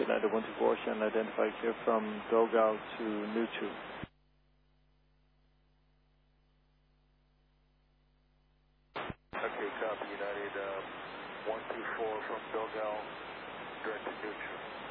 United 124, Shannon identified clear from Dogal to Nuchu. Okay, copy United 124 from Dogal direct to Nuchu.